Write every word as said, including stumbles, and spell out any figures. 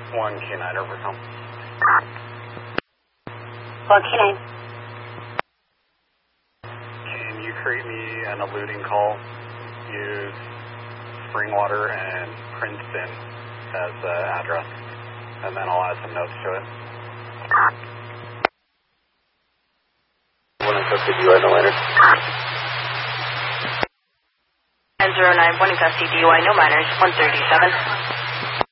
one K nine over home. one K nine. Can you create me an eluding call? Use Springwater and Princeton as the address, and then I'll add some notes to it. one infested D U I, no minors. nine zero nine, one infested D U I, no minors, one thirty-seven.